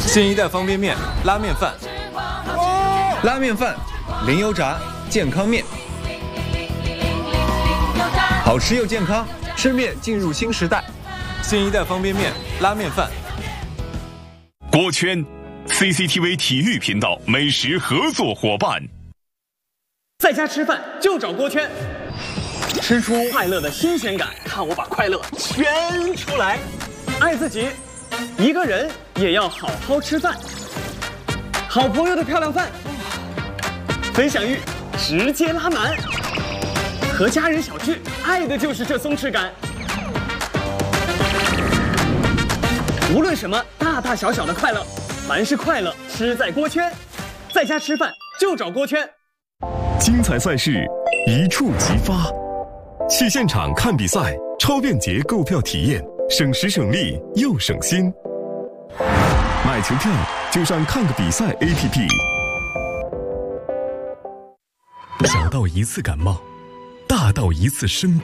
新一代方便面拉面饭， 拉面饭，零油炸，健康面，好吃又健康，吃面进入新时代。 新一代方便面拉面饭。 锅圈 ，CCTV 体育频道美食合作伙伴。 在家吃饭就找锅圈，吃出快乐的新鲜感，看我把快乐圈出来。爱自己，一个人也要好好吃饭。好朋友的漂亮饭，分享欲直接拉满。和家人小聚，爱的就是这松弛感。无论什么大大小小的快乐，凡是快乐吃在锅圈。在家吃饭就找锅圈。 精彩赛事一触即发，去现场看比赛，超便捷购票体验，省时省力又省心。买球票就上看个比赛 APP。小到一次感冒，大到一次生病。